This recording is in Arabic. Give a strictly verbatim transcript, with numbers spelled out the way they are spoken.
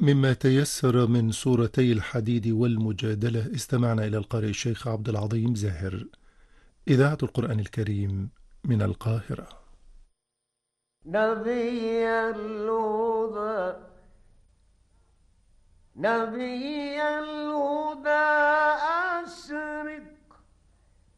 مما تيسر من سورتي الحديد والمجادلة استمعنا إلى القارئ الشيخ عبد العظيم زاهر. إذاعة القرآن الكريم من القاهرة. نبي الهدى نبي الهدى